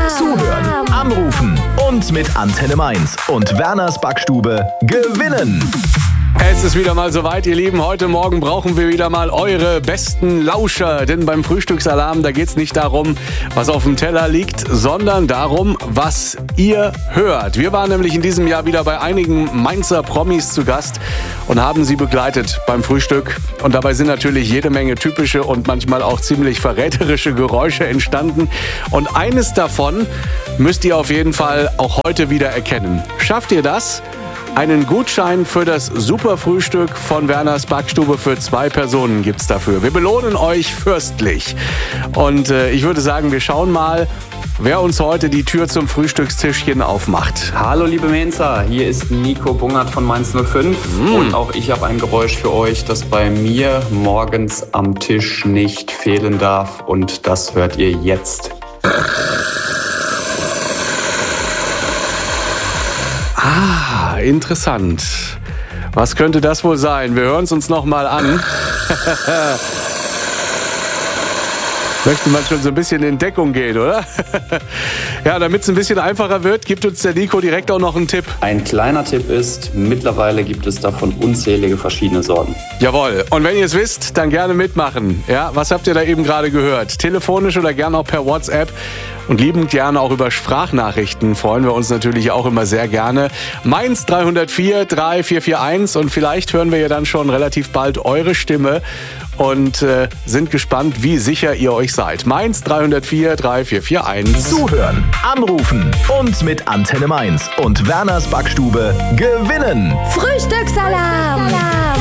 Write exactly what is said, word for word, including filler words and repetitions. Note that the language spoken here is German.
Zuhören, anrufen und mit Antenne Mainz und Werners Backstube gewinnen. Es ist wieder mal soweit, ihr Lieben. Heute Morgen brauchen wir wieder mal eure besten Lauscher. Denn beim Frühstücksalarm, da geht es nicht darum, was auf dem Teller liegt, sondern darum, was ihr hört. Wir waren nämlich in diesem Jahr wieder bei einigen Mainzer Promis zu Gast und haben sie begleitet beim Frühstück. Und dabei sind natürlich jede Menge typische und manchmal auch ziemlich verräterische Geräusche entstanden. Und eines davon müsst ihr auf jeden Fall auch heute wieder erkennen. Schafft ihr das? Einen Gutschein für das Superfrühstück von Werners Backstube für zwei Personen gibt's dafür. Wir belohnen euch fürstlich. Und äh, ich würde sagen, wir schauen mal, wer uns heute die Tür zum Frühstückstischchen aufmacht. Hallo liebe Mainzer, hier ist Nico Bungert von Mainz null fünf mm. und auch ich habe ein Geräusch für euch, das bei mir morgens am Tisch nicht fehlen darf, und das hört ihr jetzt. Ah, interessant. Was könnte das wohl sein? Wir hören es uns noch mal an. Möchte man schon so ein bisschen in Deckung gehen, oder? Ja, damit es ein bisschen einfacher wird, gibt uns der Nico direkt auch noch einen Tipp. Ein kleiner Tipp ist, mittlerweile gibt es davon unzählige verschiedene Sorten. Jawohl. Und wenn ihr es wisst, dann gerne mitmachen. Ja, was habt ihr da eben gerade gehört? Telefonisch oder gerne auch per WhatsApp. Und liebend gerne auch über Sprachnachrichten freuen wir uns natürlich auch immer sehr gerne. Mainz drei null vier drei vier vier eins, und vielleicht hören wir ja dann schon relativ bald eure Stimme und äh, sind gespannt, wie sicher ihr euch seid. Mainz drei null vier drei vier vier eins. Zuhören, anrufen und mit Antenne Mainz und Werners Backstube gewinnen. Frühstücksalarm!